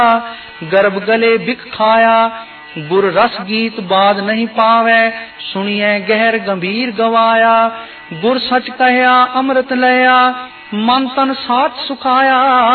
गर्भ गले बिख खाया, गुर रस गीत बाज नहीं पावे, सुनिए गहर गंभीर गवाया। गुर सच कहया अमृत लया, मन तन साथ सुखाया।